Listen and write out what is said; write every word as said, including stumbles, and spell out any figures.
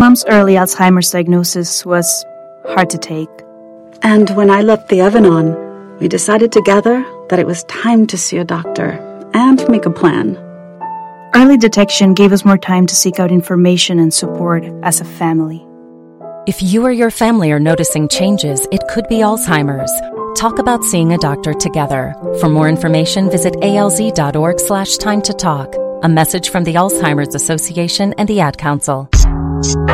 Mom's early Alzheimer's diagnosis was hard to take. And when I left the oven on, we decided together that it was time to see a doctor and make a plan. Early detection gave us more time to seek out information and support as a family. If you or your family are noticing changes, it could be Alzheimer's. Talk about seeing a doctor together. For more information, visit alz.org slash time to talk. A message from the Alzheimer's Association and the Ad Council.